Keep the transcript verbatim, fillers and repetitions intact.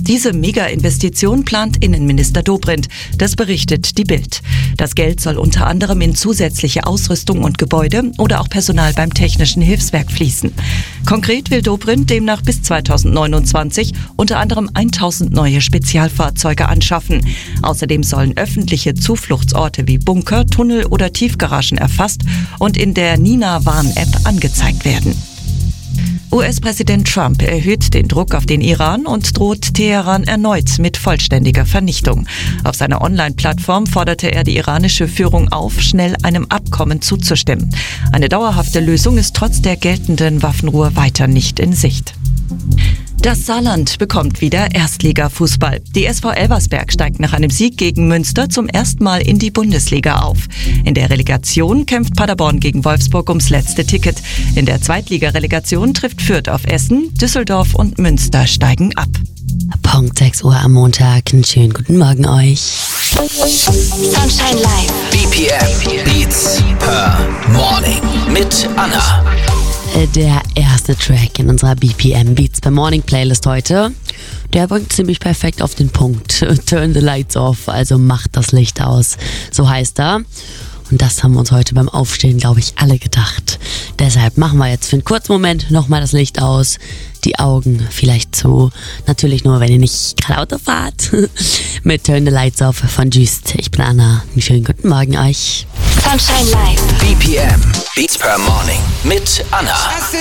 Diese Mega-Investition plant Innenminister Dobrindt. Das berichtet die Bild. Das Geld soll unter anderem in zusätzliche Ausrüstung und Gebäude oder auch Personal beim Technischen Hilfswerk fließen. Konkret will Dobrindt demnach bis zweitausendneunundzwanzig unter anderem tausend neue Spezialfahrzeuge anschaffen. Außerdem sollen öffentliche Zufluchtsorte wie Bunker, Tunnel oder Tiefgaragen erfasst und in der Nina-Warn-App angezeigt werden. U S-Präsident Trump erhöht den Druck auf den Iran und droht Teheran erneut mit vollständiger Vernichtung. Auf seiner Online-Plattform forderte er die iranische Führung auf, schnell einem Abkommen zuzustimmen. Eine dauerhafte Lösung ist trotz der geltenden Waffenruhe weiter nicht in Sicht. Das Saarland bekommt wieder Erstligafußball. Die S V Elversberg steigt nach einem Sieg gegen Münster zum ersten Mal in die Bundesliga auf. In der Relegation kämpft Paderborn gegen Wolfsburg ums letzte Ticket. In der Zweitligarelegation trifft Fürth auf Essen, Düsseldorf und Münster steigen ab. Punkt sechs Uhr am Montag. Einen schönen guten Morgen euch. Sunshine Live. B P M Beats per Morning mit Anna. Der erste Track in unserer B P M Beats per Morning Playlist heute, der bringt ziemlich perfekt auf den Punkt. Turn the lights off, also macht das Licht aus. So heißt er. Und das haben wir uns heute beim Aufstehen, glaube ich, alle gedacht. Deshalb machen wir jetzt für einen kurzen Moment nochmal das Licht aus, die Augen vielleicht zu. Natürlich nur, wenn ihr nicht gerade Auto fahrt. Mit Turn the Lights Off von Just. Ich bin Anna. Einen schönen guten Morgen euch. Sunshine Live. B P M Beats per Morning mit Anna.